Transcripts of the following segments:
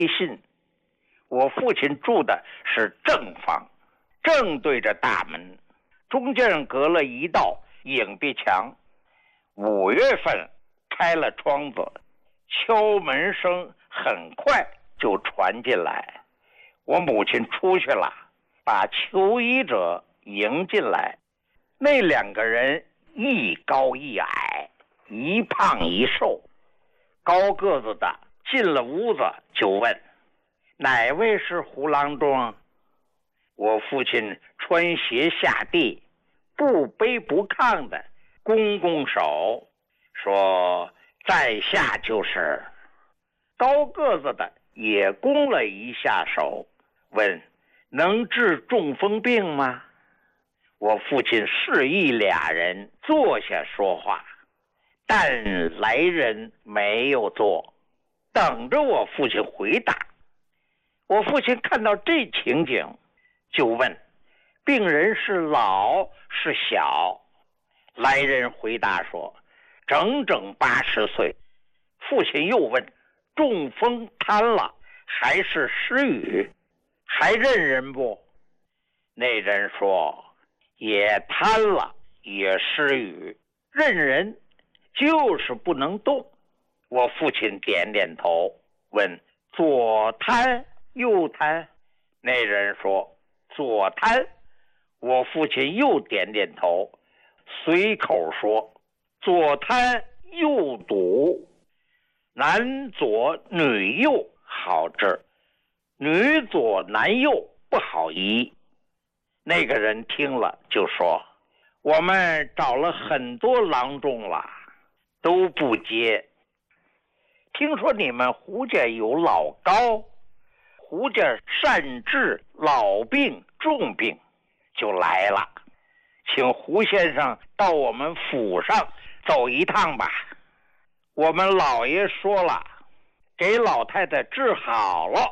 信。我父亲住的是正房，正对着大门，中间隔了一道隐蔽墙。5月份开了窗子，敲门声很快就传进来。我母亲出去了，把求医者迎进来。那2个人一高一矮，一胖一瘦。高个子的进了屋子就问：哪位是胡郎中？我父亲穿鞋下地，不卑不亢的拱拱手说：在下就是。高个子的也拱了一下手，问：能治中风病吗？我父亲示意2人坐下说话，但来人没有坐，等着我父亲回答。我父亲看到这情景，就问：病人是老是小？来人回答说：整整80岁。父亲又问：中风瘫了还是失语？还认人不？那人说：也瘫了也失语，认人，就是不能动。我父亲点点头，问：左瘫右瘫？那人说：左瘫。我父亲又点点头，随口说：左瘫右堵，男左女右好治，女左男右不好医。那个人听了就说：我们找了很多郎中了，都不接。听说你们胡家有老高，胡家善治老病重病，就来了，请胡先生到我们府上走一趟吧。我们老爷说了，给老太太治好了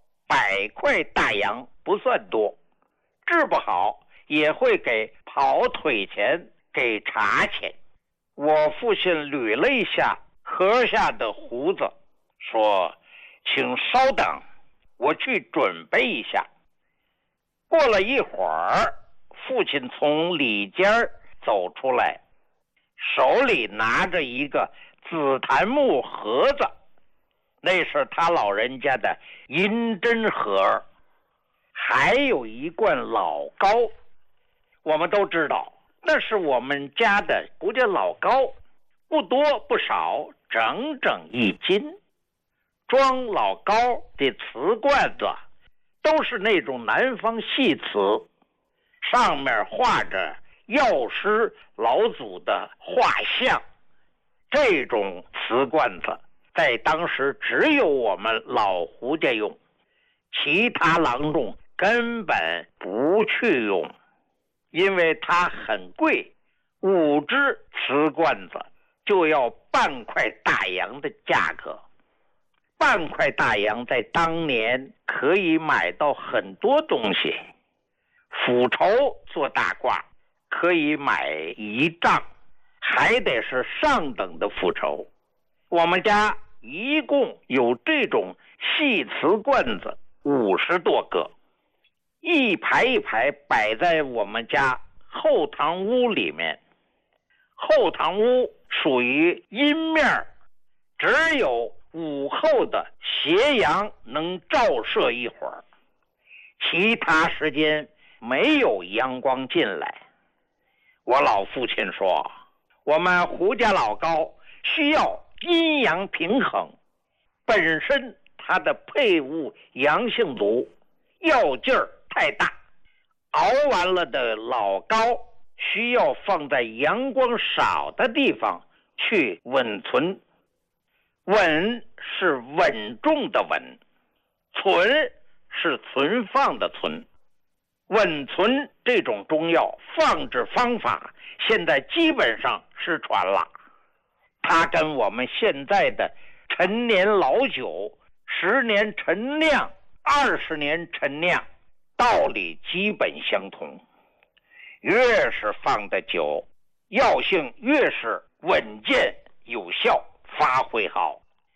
100块大洋不算多，治不好也会给跑腿钱，给茶钱。我父亲捋了一下颌下的胡子，说：请稍等，我去准备一下。过了一会儿，父亲从里间走出来，手里拿着一个紫檀木盒子，那是他老人家的银针盒，还有一罐老高。我们都知道那是我们家的胡家老高，不多不少，整整1斤。装老高的瓷罐子都是那种南方细瓷，上面画着药师老祖的画像。这种瓷罐子在当时只有我们老胡家用，其他郎中根本不去用，因为它很贵，5只瓷罐子就要半块大洋的价格。半块大洋在当年可以买到很多东西，斧绸做大褂可以买1丈，还得是上等的斧绸。我们家一共有这种细瓷罐子50多个，一排一排摆在我们家后堂屋里面。后堂屋属于阴面，只有午后的斜阳能照射一会儿，其他时间没有阳光进来。我老父亲说，我们胡家老高需要阴阳平衡，本身它的配伍阳性足，药劲儿太大，熬完了的老高需要放在阳光少的地方去稳存。稳是稳重的稳，存是存放的存。稳存这种中药放置方法现在基本上失传了，它跟我们现在的陈年老酒10年陈酿20年陈酿道理基本相同，越是放的久，药性越是稳健有效，发挥好。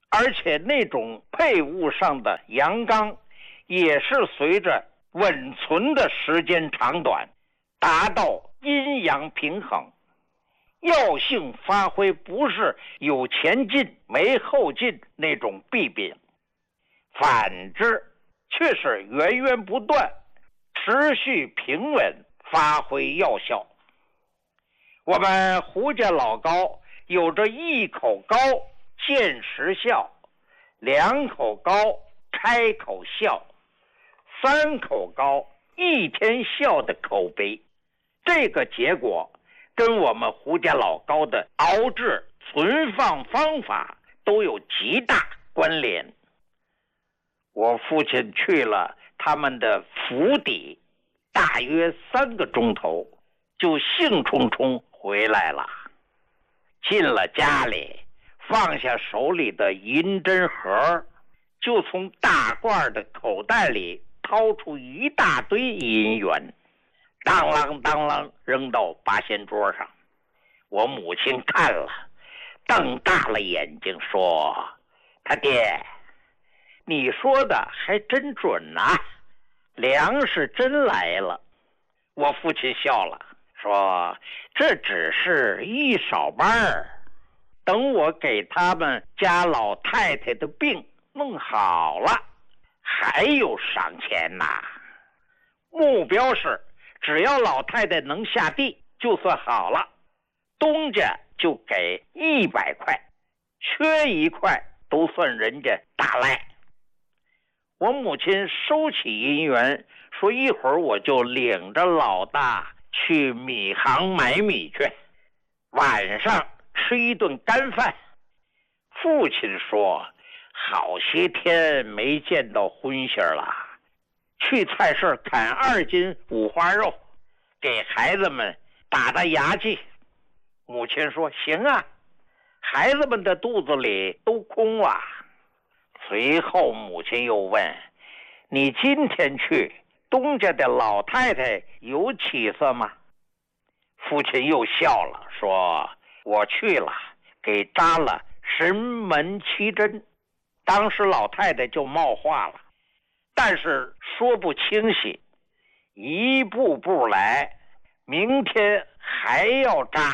而且那种配物上的阳刚也是随着稳存的时间长短达到阴阳平衡，药性发挥不是有前进没后进那种弊病，反之却是源源不断持续平稳发挥药效。我们胡家老高有着一口高见时效，两口高开口笑，三口高一天笑的口碑，这个结果跟我们胡家老高的熬制存放方法都有极大关联。我父亲去了他们的府邸，大约3个钟头就兴冲冲回来了。进了家里，放下手里的银针盒，就从大褂的口袋里掏出一大堆银元，当啷当啷扔到八仙桌上。我母亲看了，瞪大了眼睛说：“他爹，你说的还真准啊，粮食真来了。”我父亲笑了，说：“这只是一少半儿，等我给他们家老太太的病弄好了，还有赏钱呐。目标是只要老太太能下地就算好了，东家就给100块，缺1块都算人家大赖。”我母亲收起银元，说：“一会儿我就领着老大去米行买米去，晚上吃一顿干饭。”父亲说：“好些天没见到荤腥了，去菜市砍2斤五花肉，给孩子们打打牙祭。”母亲说：“行啊，孩子们的肚子里都空了。”随后母亲又问：“你今天去，东家的老太太有起色吗？”父亲又笑了，说：“我去了，给扎了神门7针。”当时老太太就冒话了，但是说不清晰，一步步来，明天还要扎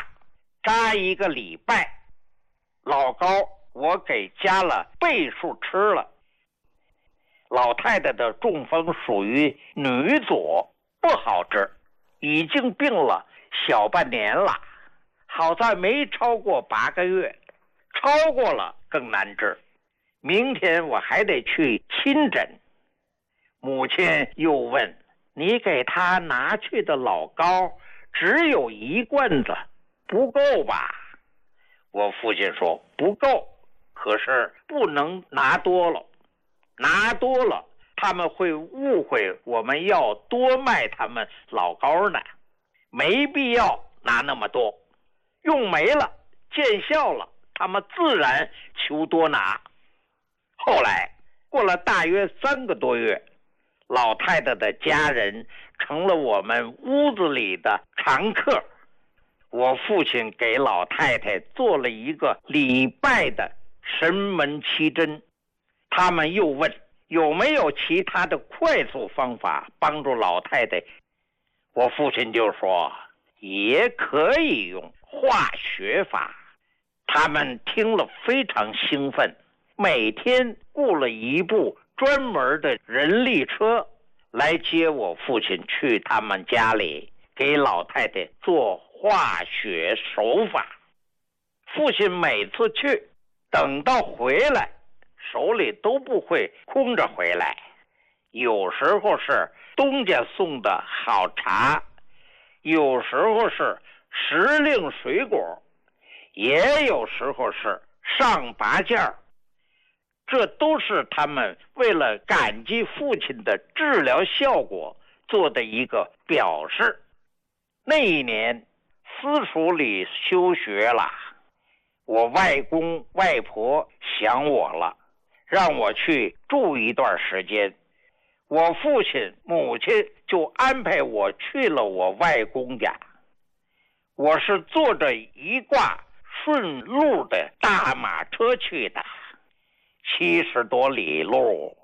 1个礼拜。老高我给加了倍数吃了。老太太的中风属于女左，不好治，已经病了小半年了，好在没超过8个月，超过了更难治。明天我还得去亲诊。母亲又问：“你给他拿去的老膏只有1罐子，不够吧？”我父亲说：“不够，可是不能拿多了，拿多了他们会误会我们要多卖他们老膏呢，没必要拿那么多，用没了见效了，他们自然求多拿。”后来过了大约3个多月，老太太的家人成了我们屋子里的常客。我父亲给老太太做了1个礼拜的神门7针。他们又问有没有其他的快速方法帮助老太太。我父亲就说也可以用化学法。他们听了非常兴奋，每天雇了1部专门的人力车来接我父亲去他们家里给老太太做化学手法。父亲每次去，等到回来手里都不会空着回来，有时候是东家送的好茶，有时候是时令水果，也有时候是上拔件儿。这都是他们为了感激父亲的治疗效果做的一个表示。那一年私塾里休学了，我外公外婆想我了，让我去住一段时间。我父亲母亲就安排我去了我外公家。我是坐着1挂顺路的大马车去的。 70多里路。